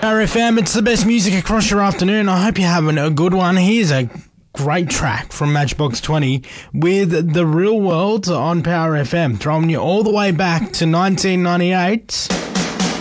Power FM, it's the best music across your afternoon. I hope you're having a good one. Here's a great track from Matchbox 20 with The Real World on Power FM, throwing you all the way back to 1998.